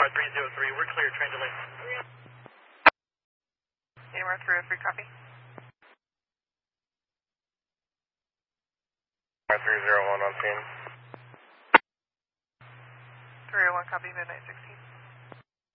AMR 303, we're clear, train delay. AMR 303, copy. AMR 301 on scene. 301, copy, midnight 16.